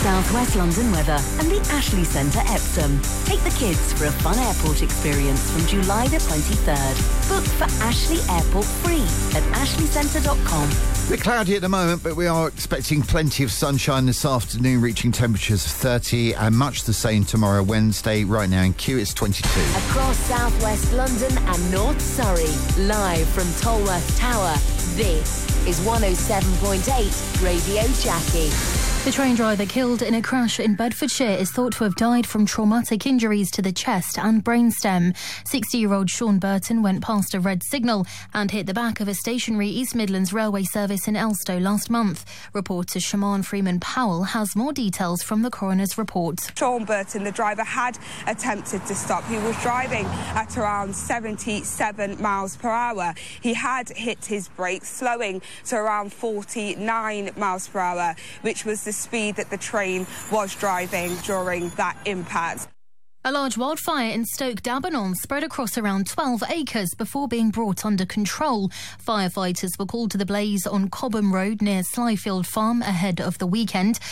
South West London weather and the Ashley Centre Epsom. Take the kids for a fun airport experience from July the 23rd. Book for Ashley Airport free at ashleycentre.com. A bit cloudy at the moment, but we are expecting plenty of sunshine this afternoon, reaching temperatures of 30 and much the same tomorrow, Wednesday. Right now in Kew, it's 22. Across South West London and North Surrey, live from Tolworth Tower, this is 107.8 Radio Jackie. The train driver killed in a crash in Bedfordshire is thought to have died from traumatic injuries to the chest and brainstem. 60-year-old Sean Burton went past a red signal and hit the back of a stationary East Midlands railway service in Elstow last month. Reporter Shaman Freeman Powell has more details from the coroner's report. Sean Burton, the driver, had attempted to stop. He was driving at around 77 miles per hour. He had hit his brakes, slowing to around 49 miles per hour, which was the speed that the train was driving during that impact. A large wildfire in Stoke-Dabenham spread across around 12 acres before being brought under control. Firefighters were called to the blaze on Cobham Road near Slyfield Farm ahead of the weekend.